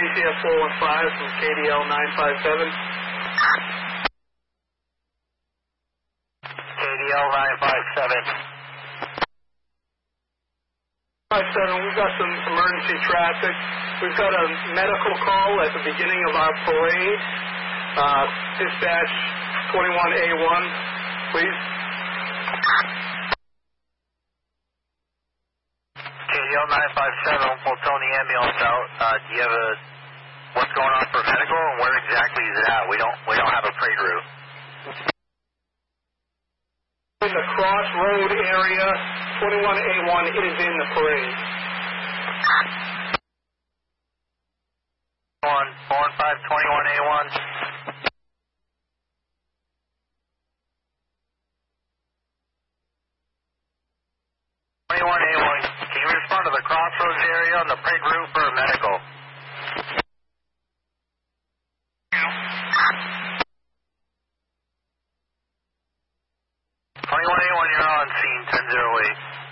ACF 415 from KDL 957. KDL 957. 57, we've got some emergency traffic. We've got a medical call at the beginning of our parade. Dispatch 21A1, please. KDL 957, we'll tone the ambulance out. Do you have what's going on for medical, and where exactly is it at? We don't have a parade route. In the crossroad area, 21A1 is in the parade. 415 21A1. 21A1, can you respond to the crossroads area on the parade route for a medical? 21A1, you're on scene 1008.